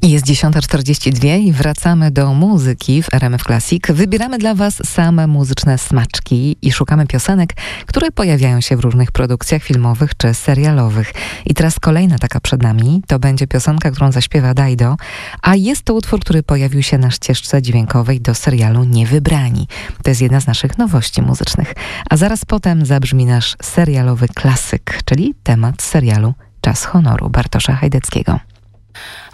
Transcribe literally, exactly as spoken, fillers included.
Jest dziesiąta czterdzieści dwa i wracamy do muzyki w R M F Classic. Wybieramy dla Was same muzyczne smaczki i szukamy piosenek, które pojawiają się w różnych produkcjach filmowych czy serialowych. I teraz kolejna taka przed nami, to będzie piosenka, którą zaśpiewa Dajdo, a jest to utwór, który pojawił się na ścieżce dźwiękowej do serialu Niewybrani. To jest jedna z naszych nowości muzycznych. A zaraz potem zabrzmi nasz serialowy klasyk, czyli temat serialu Czas honoru Bartosza Hajdeckiego.